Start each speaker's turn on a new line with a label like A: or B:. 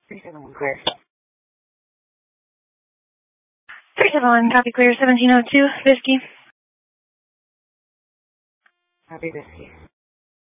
A: 371 clear.
B: 371, copy clear, 1702, Whiskey.
A: Copy, Whiskey.